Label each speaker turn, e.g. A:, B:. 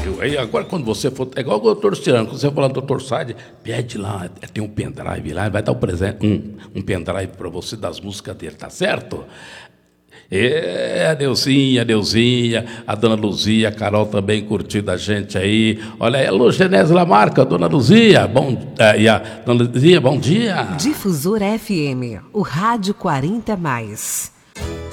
A: Aí agora quando você for, é igual o doutor Cirano, quando você for lá no doutor Said, pede lá, tem um pendrive lá, vai dar um presente, um pendrive para você das músicas dele, tá certo? Adeusinha, a dona Luzia, a Carol também curtindo a gente aí. Olha aí, alô, Genésio Lamarca, a dona Luzia, e a dona Luzia, bom dia.
B: Difusor FM, o rádio 40+.